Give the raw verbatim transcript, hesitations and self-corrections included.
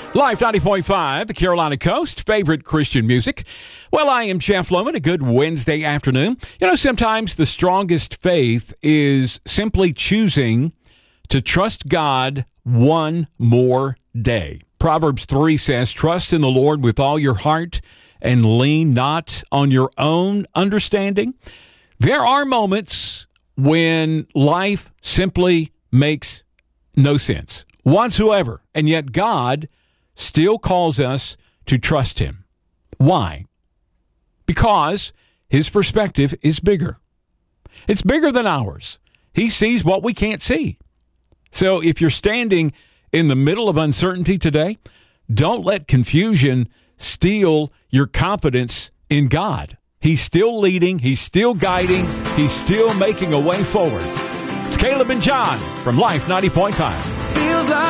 Life ninety point five, the Carolina Coast, favorite Christian music. Well, I am Jeff Loman. A good Wednesday afternoon. You know, sometimes the strongest faith is simply choosing to trust God one more day. Proverbs three says, trust in the Lord with all your heart and lean not on your own understanding. There are moments when life simply makes no sense whatsoever, and yet God still calls us to trust him. Why? Because his perspective is bigger. It's bigger than ours. He sees what we can't see. So if you're standing in the middle of uncertainty today, don't let confusion steal your confidence in God. He's still leading. He's still guiding. He's still making a way forward. It's Caleb and John from Life ninety point five. Feels like